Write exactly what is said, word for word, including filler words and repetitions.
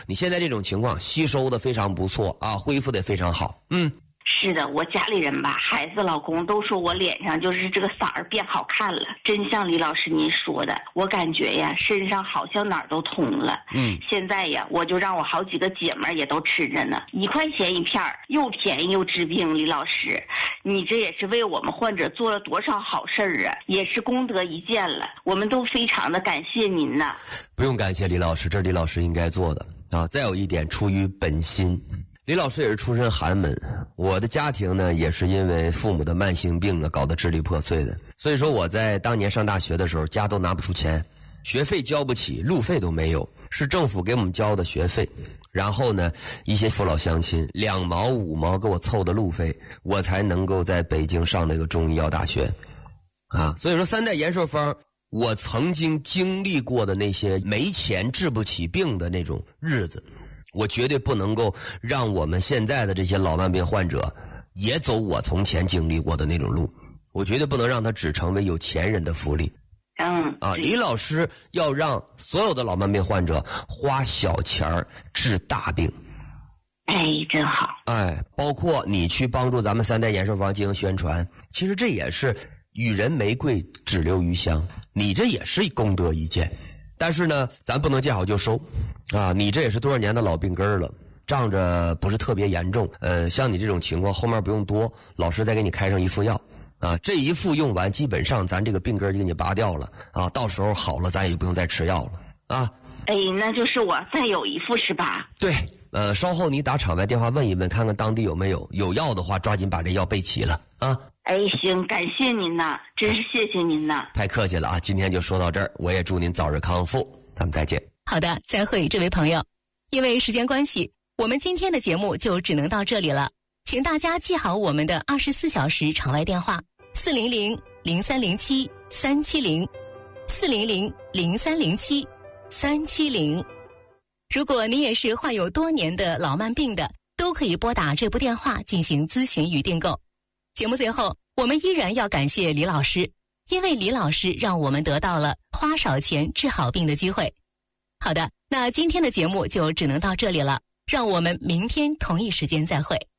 你现在这种情况吸收的非常不错啊，恢复的非常好。嗯。 是的，我家里人吧，孩子、老公都说我脸上就是这个色儿变好看了，真像李老师您说的，我感觉呀，身上好像哪儿都通了。 嗯， 现在呀，我就让我好几个姐们儿也都吃着呢，一块钱一片儿，又便宜又治病。李老师，你这也是为我们患者做了多少好事儿啊，也是功德一件了，我们都非常的感谢您呐。 不用感谢李老师，这是李老师应该做的啊。再有一点，出于本心。李老师也是出身寒门，我的家庭呢也是因为父母的慢性病啊搞得支离破碎的，所以说我在当年上大学的时候，家都拿不出钱，学费交不起，路费都没有，是政府给我们交的学费，然后呢一些父老乡亲两毛五毛给我凑的路费，我才能够在北京上那个中医药大学啊。所以说三代延寿方，我曾经经历过的那些没钱治不起病的那种日子，我绝对不能够让我们现在的这些老慢病患者也走我从前经历过的那种路，我绝对不能让他只成为有钱人的福利。 嗯啊，李老师要让所有的老慢病患者花小钱儿治大病。 哎，真好。 哎，包括你去帮助咱们三代延寿方进行宣传，其实这也是与人玫瑰只留余香，你这也是功德一件。但是呢，咱不能见好就收，啊，你这也是多少年的老病根了，仗着不是特别严重，呃，像你这种情况后面不用多，老师再给你开上一副药，啊，这一副用完，基本上咱这个病根就给你拔掉了，啊，到时候好了，咱也就不用再吃药了，啊。 哎，那就是我再有一副是吧？ 对，呃，稍后你打场外电话问一问，看看当地有没有，有药的话，抓紧把这药备齐了，啊。 哎，行，感谢您呐，真是谢谢您呐。 太客气了啊，今天就说到这儿，我也祝您早日康复，咱们再见。 好的，再会，这位朋友。因为时间关系，我们今天的节目就只能到这里了，请大家记好我们的二十四小时场外电话：四零零零三零七三七零，四零零零三零七三七零。如果您也是患有多年的老慢病的，都可以拨打这部电话进行咨询与订购。节目最后，我们依然要感谢李老师，因为李老师让我们得到了花少钱治好病的机会。好的，那今天的节目就只能到这里了，让我们明天同一时间再会。